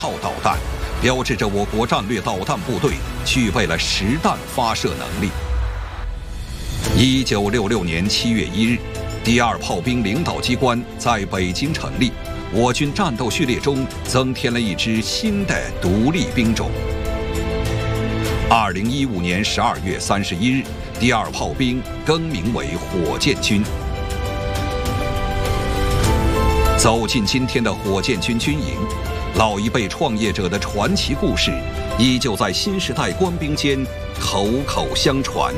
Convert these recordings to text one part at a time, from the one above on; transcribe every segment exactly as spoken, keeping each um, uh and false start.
号导弹，标志着我国战略导弹部队具备了实弹发射能力。一九六六年七月一日，第二炮兵领导机关在北京成立，我军战斗序列中增添了一支新的独立兵种。二零一五年十二月三十一日，第二炮兵更名为火箭军。走进今天的火箭军军营，老一辈创业者的传奇故事依旧在新时代官兵间口口相传。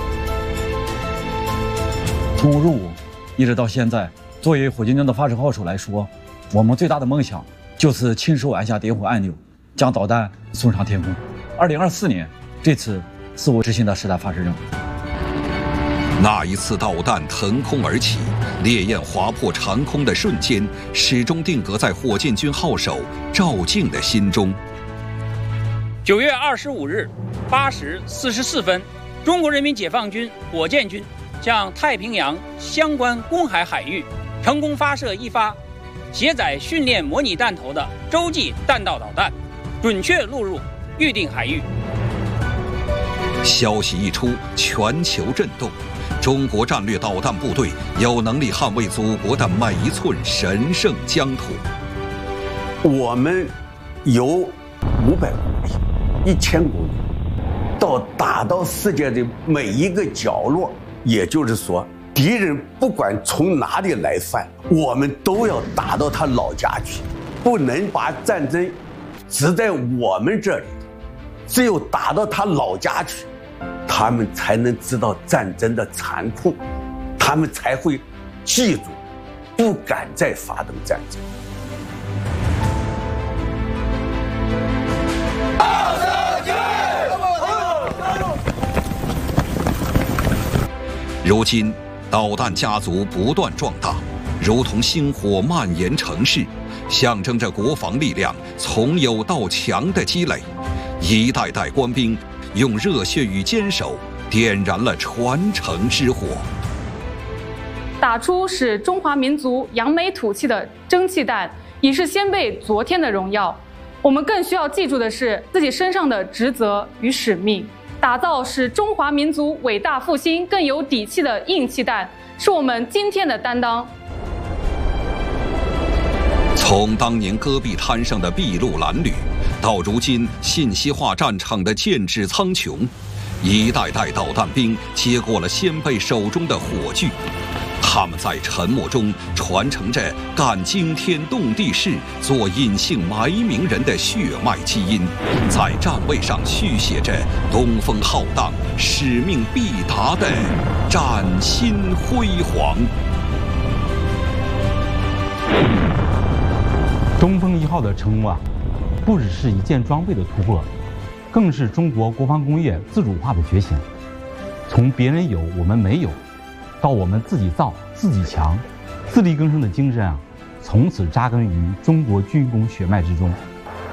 从入伍一直到现在，作为火箭军的发射号手来说，我们最大的梦想就是亲手按下点火按钮，将导弹送上天空。二零二四年，这次是我执行的实弹发射任务。 那一次导弹腾空而起，烈焰划破长空的瞬间，始终定格在火箭军号手赵静的心中。 九月二十五日八时四十四分，中国人民解放军火箭军向太平洋相关公海海域成功发射一发携载训练模拟弹头的洲际弹道导弹，准确落入预定海域。 消息一出，全球震动。中国战略导弹部队有能力捍卫祖国的每一寸神圣疆土。 我们有五百公里、一千公里，到打到世界的每一个角落。也就是说，敌人不管从哪里来犯，我们都要打到他老家去，不能把战争只在我们这里，只有打到他老家去，他们才能知道战争的残酷，他们才会记住，不敢再发动战争。 如今，导弹家族不断壮大，如同星火蔓延城市，象征着国防力量从有到强的积累。一代代官兵用热血与坚守点燃了传承之火， 打出使中华民族扬眉吐气的蒸汽弹，已是先辈昨天的荣耀。我们更需要记住的是自己身上的职责与使命。打造使中华民族伟大复兴更有底气的硬气弹，是我们今天的担当。 从当年戈壁滩上的筚路蓝缕，到如今信息化战场的剑指苍穹，一代代导弹兵接过了先辈手中的火炬。他们在沉默中传承着干惊天动地事、做隐姓埋名人的血脉基因，在战位上续写着东风浩荡、使命必达的崭新辉煌。 东风一号的成功啊，不只是一件装备的突破，更是中国国防工业自主化的觉醒。从别人有我们没有，到我们自己造自己强，自力更生的精神啊，从此扎根于中国军工血脉之中。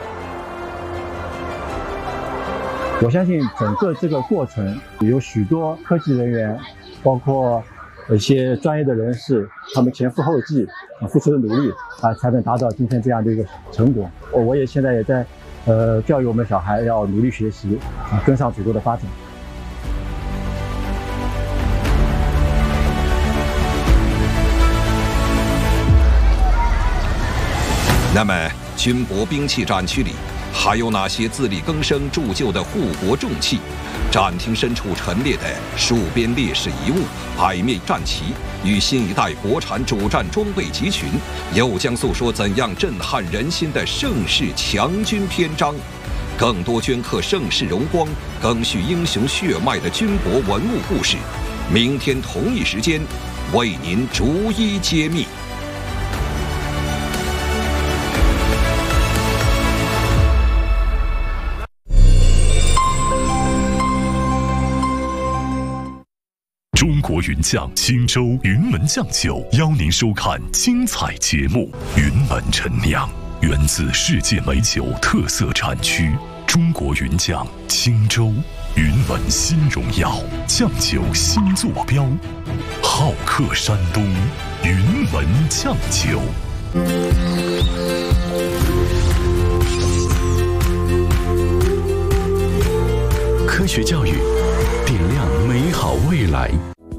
我相信整个这个过程有许多科技人员，包括一些专业的人士，他们前赴后继啊，付出的努力啊，才能达到今天这样的一个成果。我也现在也在呃教育我们小孩要努力学习啊，跟上祖国的发展。 那么，军博兵器展区里还有哪些自力更生铸就的护国重器？展厅深处陈列的戍边烈士遗物、百面战旗与新一代国产主战装备集群，又将诉说怎样震撼人心的盛世强军篇章？更多镌刻盛世荣光、赓续英雄血脉的军博文物故事，明天同一时间为您逐一揭秘。 中国云酱青州云门酱酒邀您收看精彩节目《云门陈酿》，源自世界美酒特色产区中国云酱青州云门新荣耀，酱酒新坐标，好客山东云门酱酒。 学教育，点亮美好未来。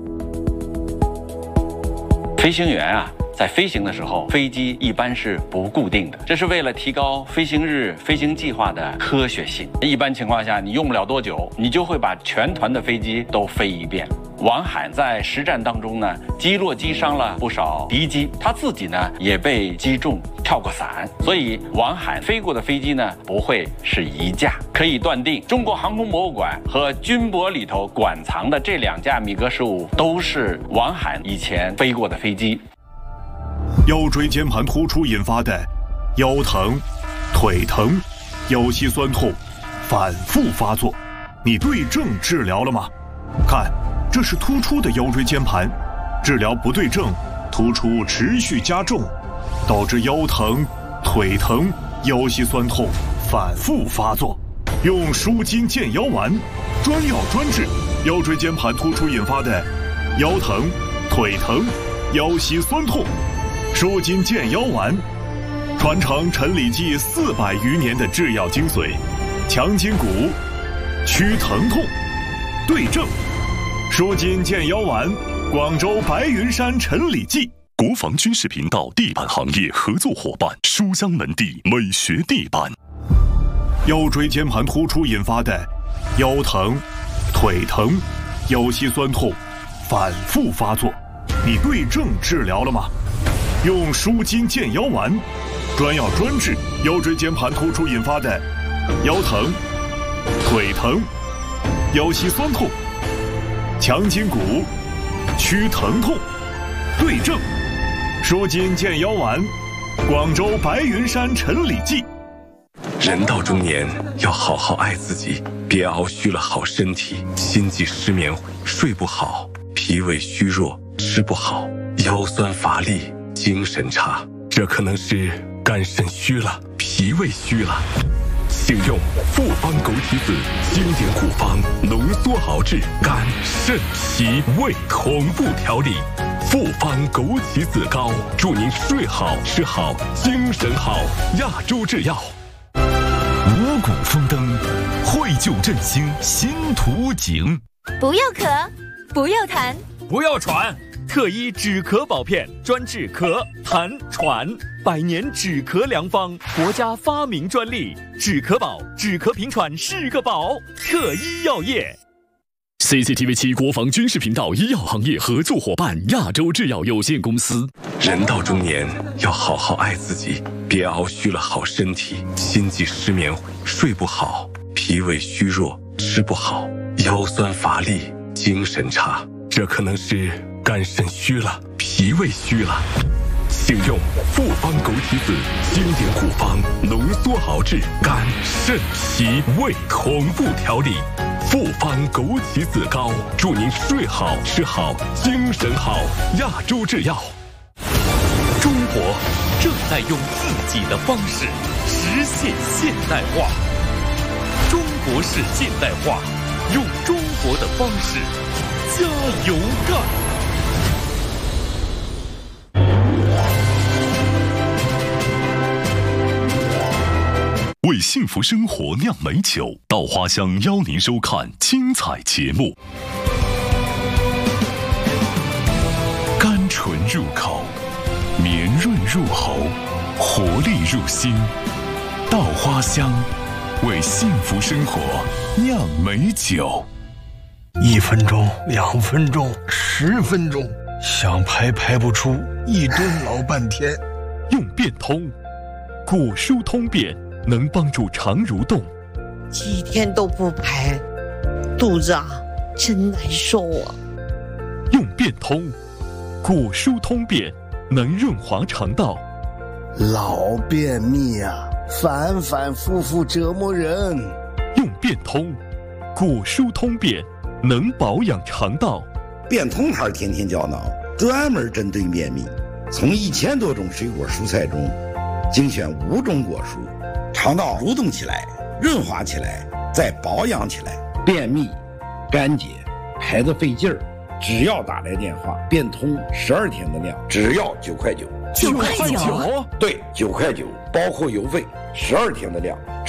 飞行员啊，在飞行的时候，飞机一般是不固定的，这是为了提高飞行日飞行计划的科学性。一般情况下，你用不了多久，你就会把全团的飞机都飞一遍。王罕在实战当中呢，击落击伤了不少敌机，他自己呢也被击中，跳过伞，所以王罕飞过的飞机呢不会是一架。可以断定，中国航空博物馆和军博里头馆藏的这两架米格十五都是王罕以前飞过的飞机。 腰椎间盘突出引发的腰疼、腿疼、腰膝酸痛反复发作，你对症治疗了吗？看，这是突出的腰椎间盘，治疗不对症，突出持续加重，导致腰疼、腿疼、腰膝酸痛反复发作。用舒筋健腰丸，专药专治腰椎间盘突出引发的腰疼、腿疼、腰膝酸痛。舒筋健腰丸，传承陈李济四百余年的制药精髓，强筋骨，祛疼痛，对症。舒筋健腰丸，广州白云山陈李济。国防军事频道地板行业合作伙伴书香门第美学地板。腰椎间盘突出引发的腰疼、腿疼、腰膝酸痛反复发作，你对症治疗了吗？用舒筋健腰丸，专药专治腰椎间盘突出引发的腰疼、腿疼、腰膝酸痛，强筋骨，祛疼痛，对症。舒筋健腰丸，广州白云山陈李济。人到中年要好好爱自己，别熬虚了好身体，心悸失眠，睡不好，脾胃虚弱，吃不好，腰酸乏力，精神差，这可能是肝肾虚了，脾胃虚了。请用复方枸杞子经典古方浓缩熬制肝肾脾胃同步调理。复方枸杞子膏，祝您睡好吃好精神好。亚洲制药。五谷丰登，惠救振兴新图景。 不要咳，不要痰， 不要喘。特医止咳宝片，专治咳、痰、喘，百年止咳良方，国家发明专利。止咳宝，止咳平喘是个宝。特医药业。C C T V 七国防军事频道医药行业合作伙伴亚洲制药有限公司。 人到中年要好好爱自己，别熬虚了好身体，心悸失眠，睡不好，脾胃虚弱，吃不好，腰酸乏力，精神差，这可能是肝肾虚了，脾胃虚了。请用复方枸杞子经典古方浓缩熬制肝肾脾胃同步调理。复方枸杞子膏，祝您睡好吃好精神好。亚洲制药。 中国正在用自己的方式实现现代化，中国式现代化，用中国的方式加油干。 为幸福生活酿美酒，稻花香邀您收看精彩节目。甘醇入口，绵润入喉，活力入心。稻花香，为幸福生活酿美酒。 一分钟，两分钟，十分钟，想排排不出，一蹲老半天。 用变通，果蔬通便。能帮助肠蠕动， 几天都不排，肚子啊真难受啊。 用变通，果蔬通便，能润滑肠道。 老便秘啊，反反复复折磨人。 用变通，果蔬通便，能保养肠道。 变通牌天天胶囊，专门针对便秘，从一千多种水果蔬菜中精选五种果蔬。肠道蠕动起来，润滑起来，再保养起来。便秘、干结、排得费劲儿，只要打来电话，变通十二天的量，只要九块九。 九块九？ 对，九块九，包括邮费。十二天的量，只